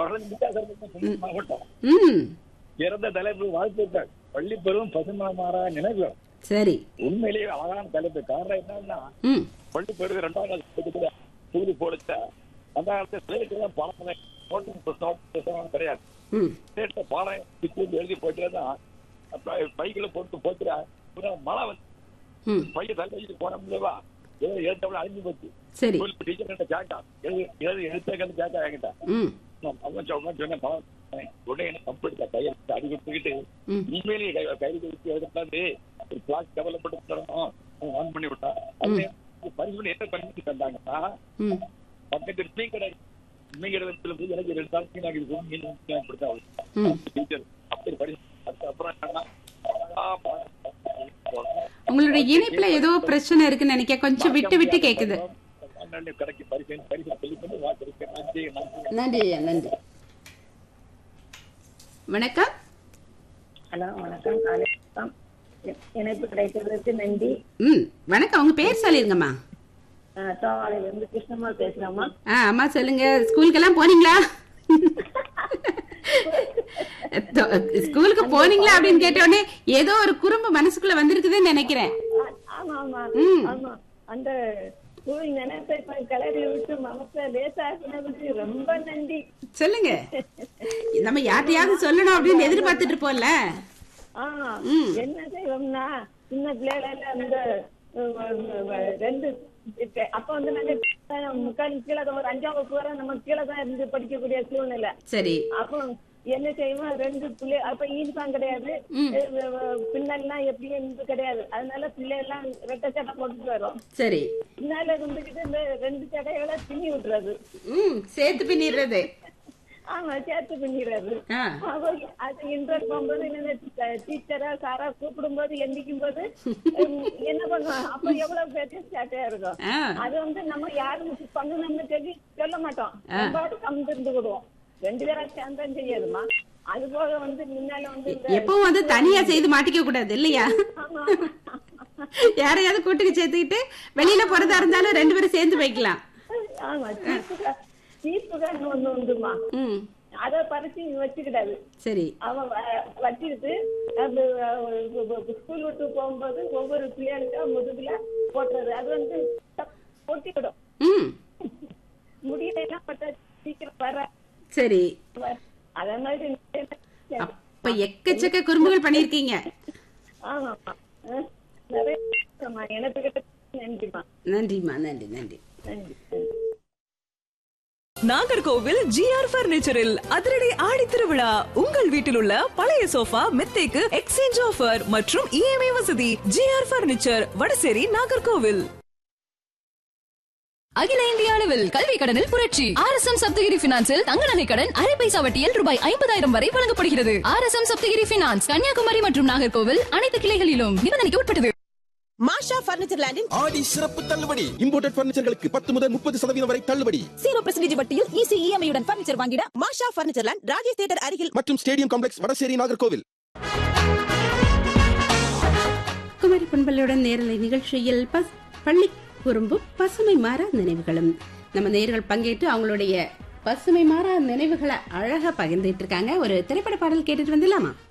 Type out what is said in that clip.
மாவட்டம் ம் இறந்த தலைப்பு வாழ்த்துக்கள். பள்ளி பருவம் பசுமரமாற நினைவு. சரி. உண்மையிலேயே அழகான தலைப்பு. காரணம் என்னன்னா, ம் பள்ளி பருவம் 2ஆம் கிளாஸ் தூது போடுச்ச அந்த காலத்துல சிலைக்கெல்லாம் பாடம் புத்தகம் கிடையாது. ம் பாடம் எழுதி போட்டுதான் பைக்கில் போட்டு போட்டு மழை வந்து ம் பைய தள்ளி போன முடியவா எழுத்தவளை அழிஞ்சு போச்சு. சரி. டீச்சர் கிட்ட கேட்டா எழுத்தேன்னு கேட்டா என்கிட்ட ம் அவன் சொன்ன பணம் உடனே என்ன கம்பெடுத்தா கையை அடி கொடுத்துக்கிட்டு உண்மையிலேயே கைது கொடுத்து எழுதுறது ஒரு கிளாஸ் டெவலப்மெண்ட் தரணும் ஆன் பண்ணி விட்டா. பரிசு பண்ணி என்ன பண்ணி தந்தாங்கன்னா பக்கத்து ஸ்பீக்கர் போய் எனக்கு 2 நாளைக்கு கொடுத்தா டீச்சர் அப்படி பரிசு. அதுக்கப்புறம் உங்களுடைய இணைப்புல ஏதோ பிரச்சனை இருக்குன்னு நினைக்க, கொஞ்சம் விட்டு விட்டு கேக்குது. நன்றி ஐயா, நன்றி. வணக்கம். ஹலோ, வணக்கம். வணக்கம். இணைப்பு கிடைக்கிறதுக்கு நன்றி. வணக்கம். உங்க பேர் சொல்லிருங்கம்மா. தோவாலையில இருந்து கிருஷ்ணம்மா பேசுறேம்மா. அம்மா சொல்லுங்க, ஸ்கூலுக்கெல்லாம் போனீங்களா? ஸ்கூலுக்கு போனீங்களா அப்படின்னு கேட்ட உடனே ஏதோ ஒரு குறும்பு மனசுக்குள்ள வந்திருக்குதுன்னு நினைக்கிறேன். ஆமா ஆமா ஆமா. அந்த ஸ்கூல் நினைப்பை கிளறி விட்டு மனசை லேசாக்குனதுக்கு ரொம்ப நன்றி. சொல்லுங்க. நம்ம யார்ட்டையாவது சொல்லணும் அப்படின்னு எதிர்பார்த்துட்டு இருப்போம்ல. என்ன செய்வோம்னா, சின்ன பிள்ளைகள அந்த 2 அப்ப வந்து நாங்க முக்கால் கீழே ஒரு 5ஆம் வகுப்பு வரை நம்ம கீழே தான் இருந்து படிக்கக்கூடிய சூழ்நிலை. சரி. அப்போ என்ன செய்வோம், 2 பிள்ளை அப்ப யூனிஃபார்ம் கிடையாது, பின்னெல்லாம் எப்படியும் இருந்து கிடையாது. அதனால பிள்ளை எல்லாம் 2 சட்டை போட்டுட்டு வரும். சரி. பின்னால இருந்துகிட்டு இந்த 2 சட்டைகளை பின்னி விட்டுறது. சேர்த்து பின்னிடுறது. ஆமா, சேர்த்து பின்னிடுறது. அது இன்டர் போகும்போது டீச்சரா சாரா கூப்பிடும் போது எந்திக்கும் போது என்ன பண்ணுவோம், அப்ப எவ்வளவு பேச்சு சேட்டையா இருக்கும். அது வந்து நம்ம யாரும் பண்ணணும்னு சொல்லி சொல்ல மாட்டோம், பாட்டு கம்பிருந்து விடுவோம். 2 பேரும் சேர்ந்தான் செய்யாதுமா. அது போக வந்து முன்னால வந்து எப்பவும் வந்து தனியா செய்து மாட்டிக்க கூடாது இல்லையா? யாரையாவது கூட்டுக்கு சேர்த்துக்கிட்டு வெளியில போறதா இருந்தாலும் 2 பேரும் சேர்ந்து வைக்கலாம். ஆமா, சீப்புதான் ஒண்ணு உண்டுமா, அத பறிச்சு வச்சுக்கிட்டாது. சரி. அவன் வச்சுக்கிட்டு அந்த ஸ்கூல் விட்டு போகும்போது ஒவ்வொரு பிள்ளைகளுக்கா முதுகுல போட்டுறது. அது வந்து ஒட்டிக்கிடும். முடியல பட்ட சீக்கிரம் வர. சரி. அதே மாதிரி அப்ப எக்கச்சக்க குறும்புகள் பண்ணிருக்கீங்க. ஆமா, நிறைய எனக்கு கிட்ட. நன்றிமா. நன்றிமா. நன்றி நன்றி நன்றி. நாகர்கோவில் ஜிஆர் பர்னிச்சரில் அதிரடி ஆடி திருவிழா. உங்கள் வீட்டில் உள்ள பழைய சோஃபா மெத்தைக்கு எக்ஸ்சேஞ்ச் ஆஃபர் மற்றும் இஎம்ஐ வசதி. GR furniture, Vadasery, Nagercoil. அகில இந்திய அளவில் கல்வி கடனில் புரட்சி. RSM சப்தகிரி பினான்சில் தங்க நகை கடன் அரை பைசா வட்டியில் ரூபாய் 50,000 வரை வழங்கப்படுகிறது. RSM சப்தகிரி பினான்ஸ், கன்னியாகுமரி மற்றும் நாகர்கோவில் அனைத்து கிளைகளிலும் நிபந்தனைக்கு உட்பட்டது. மாஷா பர்னிச்சர் லேண்டின் ஆடி சிறப்பு தள்ளுபடி. இம்போர்ட்டட் பர்னிச்சர்களுக்கு 10 முதல் 30% வரை தள்ளுபடி. 0% வட்டியில் ஈஸி இஎம்ஐயுடன் பர்னிச்சர் வாங்கிட மாஷா பர்னிச்சர் லேண்ட், ராஜேஷ் தியேட்டர் அருகில் மற்றும் ஸ்டேடியம் காம்ப்ளெக்ஸ், வடசேரி, நாகர்கோவில். குமரி பண்பலையுடன் நேரலை நிகழ்ச்சியில் பள்ளி குறும்பும் பசுமை மாற நினைவுகளும். நம்ம நேயர்கள் பங்கேற்று அவங்களுடைய பசுமை மாற நினைவுகளை அழகா பகிர்ந்துட்டு இருக்காங்க. ஒரு திரைப்பட பாடல் கேட்டுட்டு வந்துடலாமா?